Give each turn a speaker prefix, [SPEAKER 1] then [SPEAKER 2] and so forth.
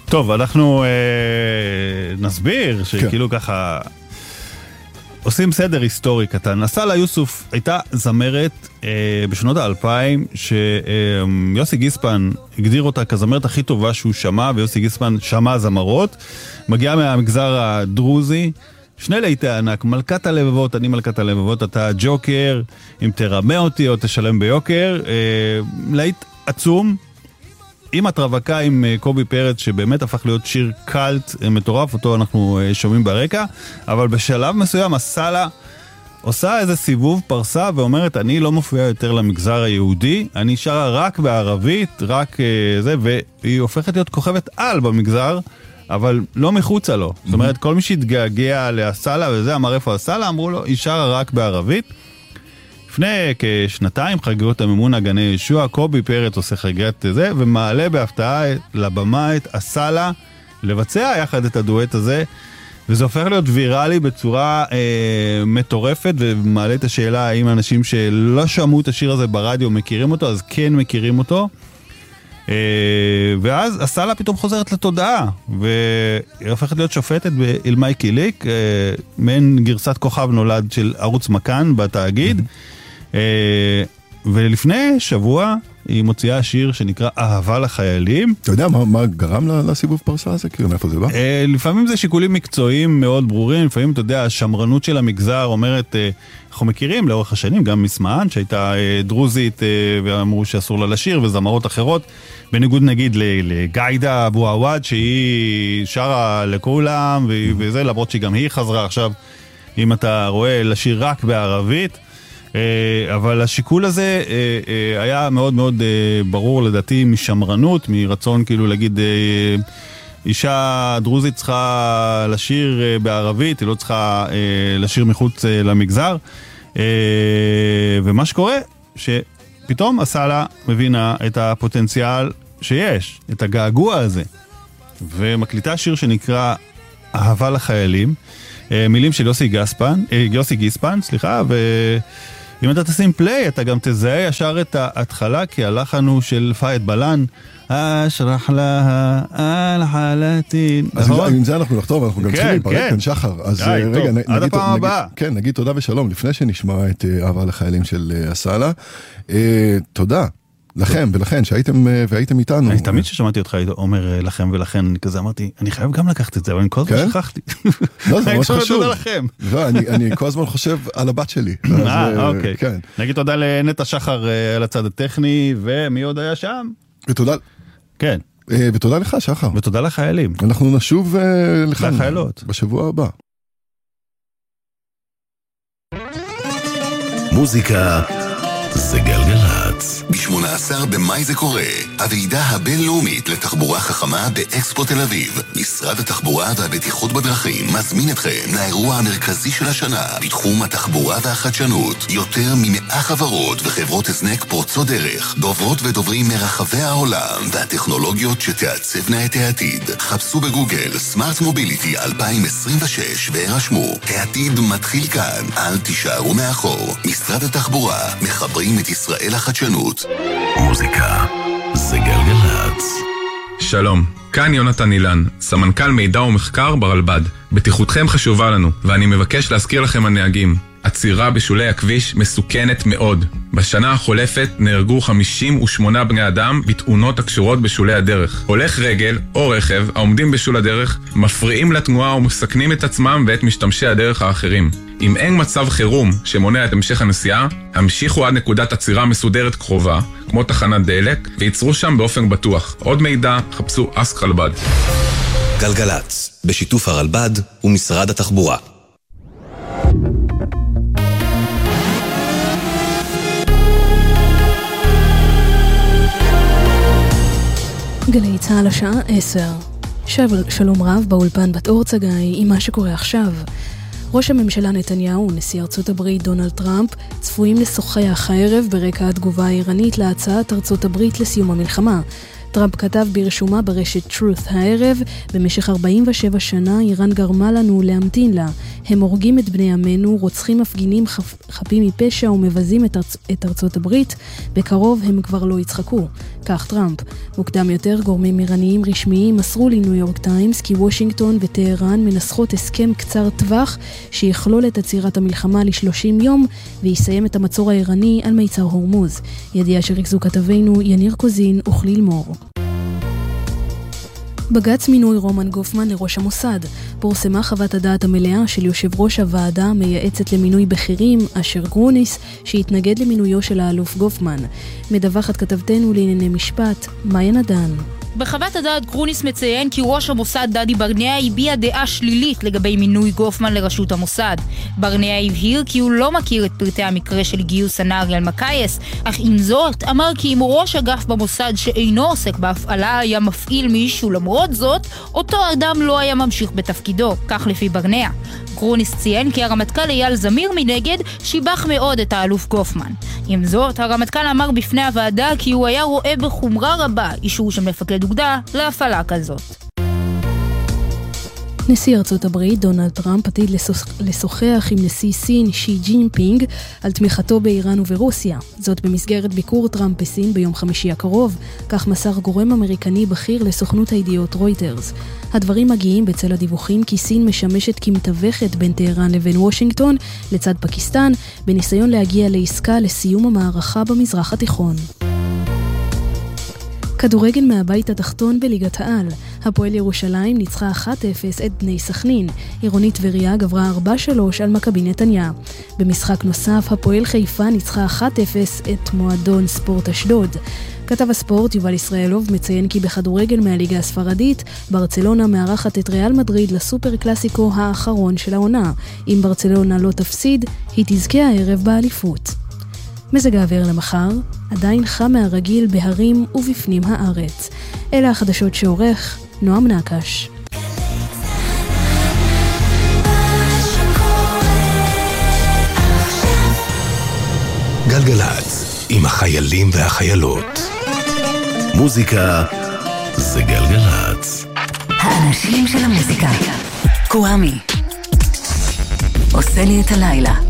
[SPEAKER 1] טוב, אנחנו נסביר שכאילו ככה עושים סדר היסטורי קטן. אסלה יוסוף הייתה זמרת בשנות ה-2000 שיוסי גיספן הגדיר אותה כזמרת הכי טובה שהוא שמע, ויוסי גיספן שמע זמרות. מגיעה מהמגזר הדרוזי, שני להיטי ענק, מלכת הלבבות, אני מלכת הלבבות, אתה ג'וקר, אם תרמה אותי או תשלם ביוקר, להיט עצום, עם התרווקה עם קובי פרץ, שבאמת הפך להיות שיר קלט מטורף, אותו אנחנו שומעים ברקע, אבל בשלב מסוים אסלה עושה איזה סיבוב פרסה ואומרת, אני לא מופיעה יותר למגזר היהודי, אני שרה רק בערבית, רק זה, והיא הופכת להיות כוכבת על במגזר, אבל לא מחוצה לו. זאת אומרת, כל מי שהתגעגע לאסלה וזה, אמר איפה אסלה, אמרו לו, היא שרה רק בערבית. לפני כשנתיים חגיגות המימונה גני ישוע, קובי פרץ עושה חגיגת זה, ומעלה בהפתעה לבמה את אסלה, לבצע יחד את הדואט הזה, וזה הופך להיות ויראלי בצורה מטורפת, ומעלה את השאלה האם אנשים שלא שמעו את השיר הזה ברדיו מכירים אותו, אז כן מכירים אותו. ואז אסלה פתאום חוזרת לתודעה, והיא הופכת להיות שופטת באלמי קיליק, מעין גרסת כוכב נולד של ערוץ מכאן בתאגיד, ולפני שבוע היא מוציאה שיר שנקרא אהבה לחיילים.
[SPEAKER 2] אתה יודע מה גרם לסיבוב פרסה הזה? כאילו מאיפה זה בא?
[SPEAKER 1] לפעמים זה שיקולים מקצועיים מאוד ברורים, לפעמים אתה יודע, השמרנות של המגזר אומרת, אנחנו מכירים לאורך השנים, גם מסמען שהייתה דרוזית ואמרו שאסור לה לשיר, וזמרות אחרות, בניגוד נגיד לגיידה אבו עוואד, שהיא שרה לכולם וזה, למרות שגם היא חזרה עכשיו, אם אתה רואה, לשיר רק בערבית, אבל השיקול הזה היה מאוד מאוד ברור לדעתי משמרנות, מרצון כאילו להגיד אישה דרוזית צריכה לשיר בערבית, היא לא צריכה לשיר מחוץ למגזר, ומה שקורה שפתאום אסלה מבינה את הפוטנציאל שיש, את הגעגוע הזה, ומקליטה שיר שנקרא אהבה לחיילים, מילים של יוסי גיספן, ואם אתה תשים פליי, אתה גם תזהה ישר את ההתחלה, כי הלחן הוא של פאיד בלן, אשרח לה על חלטין.
[SPEAKER 2] אז עם זה אנחנו נחתור, ואנחנו גם צריכים להיפרד כאן שחר. אז רגע,
[SPEAKER 1] עד הפעם הבאה.
[SPEAKER 2] כן, נגיד תודה ושלום, לפני שנשמע את אהבה לחיילים של אסלה. תודה. לכם ולכן שהייתם והייתם איתנו.
[SPEAKER 1] אני תמיד ששמעתי אותך אומר לכם ולכן, אני כזה אמרתי, אני חייב גם לקחת את זה, אבל אני כל הזמן שכחתי.
[SPEAKER 2] לא, זה ממש חשוב. אני כל הזמן חושב על הבת שלי.
[SPEAKER 1] אוקיי. נגיד תודה לנטע שחר על הצד הטכני, ומי עוד היה שם?
[SPEAKER 2] ותודה.
[SPEAKER 1] כן.
[SPEAKER 2] ותודה לך שחר.
[SPEAKER 1] ותודה לחיילים.
[SPEAKER 2] אנחנו נשוב לכאן.
[SPEAKER 1] לחיילות.
[SPEAKER 2] בשבוע הבא.
[SPEAKER 3] מוזיקה זה גלגלץ. ב-18 במאי זה קורה, הוועידה הבינלאומית לתחבורה חכמה באקספו תל אביב. משרד התחבורה והבטיחות בדרכים מזמין אתכם לאירוע המרכזי של השנה בתחום התחבורה והחדשנות. יותר מ100 חברות וחברות הזנק פורצות דרך, דוברות ודוברים מרחבי העולם, והטכנולוגיות שתעצבנה את העתיד. חפשו בגוגל סמארט מוביליטי 2026 והירשמו. העתיד מתחיל כאן, אל תישארו מאחור. משרד התחבורה מחברים את ישראל החדשנות.
[SPEAKER 4] מוזיקה זה גלגלץ.
[SPEAKER 5] שלום, כאן יונתן אילן, סמנכ"ל מידע ומחקר ברלב"ד. בטיחותכם חשובה לנו, ואני מבקש להזכיר לכם הנהגים. עצירה בשולי הכביש מסוכנת מאוד. בשנה החולפת נהרגו 58 בני אדם בתאונות הקשורות בשולי הדרך. הולך רגל או רכב העומדים בשול הדרך מפריעים לתנועה ומסכנים את עצמם ואת משתמשי הדרך האחרים. אם אין מצב חירום שמונע את המשך הנסיעה, המשיכו עד נקודת עצירה מסודרת קרובה, כמו תחנת דלק, ויצרו שם באופן בטוח. עוד מידע, חפשו אסק רלב"ד.
[SPEAKER 3] גלגלץ, בשיתוף הרלב"ד ומשרד התחבורה.
[SPEAKER 6] גלי צהל השעה 10. שלום רב באולפן בת אור צגאי עם מה שקורה עכשיו. ראש הממשלה נתניהו ונשיא ארצות הברית דונלד טראמפ צפויים לשוחח הערב ברקע התגובה האיראנית להצעת ארצות הברית לסיום המלחמה. טראמפ כתב ברשומה ברשת Truth הערב, במשך 47 שנה איראן גרמה לנו להמתין לה. הם הורגים את בני עמנו, רוצחים מפגינים חפים מפשע ומבזים את ארצות הברית. בקרוב הם כבר לא יצחקו. כך טראמפ. מוקדם יותר גורמים איראניים רשמיים מסרו לניו יורק טיימס כי וושינגטון וטהרן מנסחות הסכם קצר טווח שיכלול את עצירת המלחמה ל-30 יום ויסיים את המצור האיראני על מיצר הורמוז. ידיעה שריכזו כתבינו יניר קוזין וכליל מור. בג"ץ מינוי רומן גופמן לראש המוסד. פורסמה חוות הדעת המלאה של יושב ראש הוועדה המייעצת למינוי בכירים, אשר גרוניס, שהתנגד למינויו של האלוף גופמן. מדווחת כתבתנו לענייני משפט, מאיה נדן.
[SPEAKER 7] בחוות הדעת גרוניס מציין כי ראש המוסד דדי ברנע הביע דעה שלילית לגבי מינוי גופמן לראשות המוסד. ברנע הבהיר כי הוא לא מכיר את פרטי המקרה של גיוס הנער אלמקייס, אך עם זאת אמר כי אם ראש אגף במוסד שאינו עוסק בהפעלה היה מפעיל מישהו למרות זאת, אותו אדם לא היה ממשיך בתפקידו, כך לפי ברנע. גרוניס ציין כי הרמטכ"ל אייל זמיר מנגד שיבח מאוד את האלוף גופמן. עם זאת, הרמטכ"ל אמר בפני הוועדה כי הוא היה רואה בחומרה רבה אישור של מפקד אוגדה להפעלה כזאת.
[SPEAKER 6] נשיא ארצות הברית דונלד טראמפ עתיד לשוחח עם נשיא סין שי ג'ינפינג על תמיכתו באיראן וברוסיה. זאת במסגרת ביקור טראמפ בסין ביום חמישי הקרוב, כך מסר גורם אמריקני בכיר לסוכנות הידיעות רויטרס. הדברים מגיעים בצל הדיווחים כי סין משמשת כמתווכת בין טהרן לבין וושינגטון לצד פקיסטן, בניסיון להגיע לעסקה לסיום המערכה במזרח התיכון. כדורגל מהבית התחתון בליגת העל. הפועל ירושלים ניצחה 1-0 את בני סכנין. עירונית טבריה גברה 4-3 על מכבי נתניה. במשחק נוסף, הפועל חיפה ניצחה 1-0 את מועדון ספורט אשדוד. כתב הספורט יובל ישראלוב מציין כי בכדורגל מהליגה הספרדית, ברצלונה מארחת את ריאל מדריד לסופר קלאסיקו האחרון של העונה. אם ברצלונה לא תפסיד, היא תזכה הערב באליפות. מזג האוויר למחר, עדיין חם מהרגיל בהרים ובפנים הארץ. אלה החדשות שעורך נועם נקש.
[SPEAKER 4] גלגלץ, עם החיילים והחיילות. מוזיקה זה גלגלץ.
[SPEAKER 8] האנשים של המוזיקה. קוואמי עושה לי את הלילה.